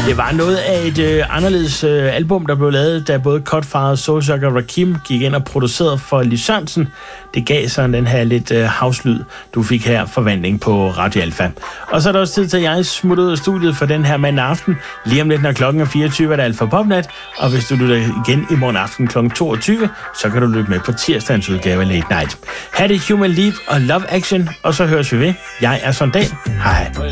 Det var noget af et anderledes album, der blev lavet, da både Cutfather, Soulshock og Rakim gik ind og producerede for Lis Sørensen. Det gav sådan den her lidt house-lyd, du fik her Forvandling på Radio Alfa. Og så er der også tid til, at jeg smutter ud af studiet for den her mandag aften. Lige om lidt, når klokken er 24, er der Alfa Popnat. Og hvis du lytter igen i morgen aften kl. 22, så kan du lytte med på tirsdagens udgave af Late Night. Ha' det Human Leap og Love Action, og så høres vi ved. Jeg er Sondal. Hej.